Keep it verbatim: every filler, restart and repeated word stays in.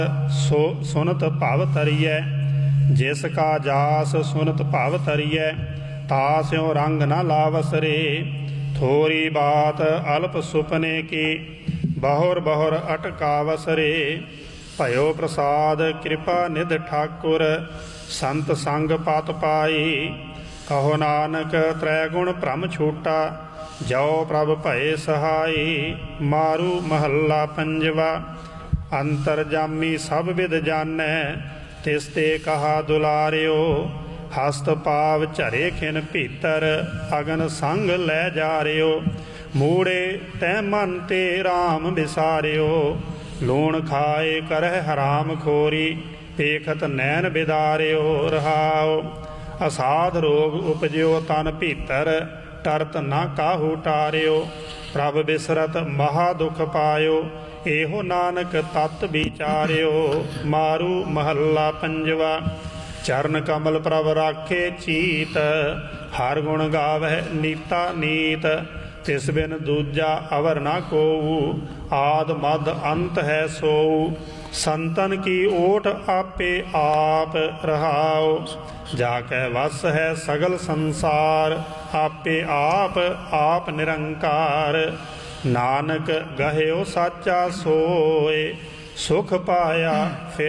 सो सुनत भव तरिय, जिसका जास सुनत भव तरिय, तास्यों रंग न लावस रे। थोरी बात अल्प सुपने की, बहुर बहुर अटकावस रे। भयो प्रसाद कृपा निध ठाकुर, संत संग पत पाई। कहो नानक त्रैगुण भ्रम छूटा, जो प्रभ भय सहाई। मारू महला पंजवा, अंतरजामी सब विद जानै। तिसते कहा दुलारियो, हस्त पाव झरे खिन भीतर, अगन संग लै जा रियो। मूड़े तै मन ते राम बिसारियो, लूण खाए करह हराम खोरी। पेखत नैन बिदारियो रहाओ, असाध रोग उपजियो तन भीतर, टरत न काहू टारियो। प्रभ बिसरत महा दुख पायो, एहो नानक तत् विचारियो। मारू महला पंजवा, चरण कमल प्रभ राखे चीत। हर गुण गावै नीता नीत, तिस बिन दूजा अवर न कोऊ। आद मद अंत है सोऊ, संतन की ओट आपे आप रहाओ। जाकै वस है सगल संसार, आपे आप आप निरंकार। नानक गह्यो साचा सोए, सुख पाया फिर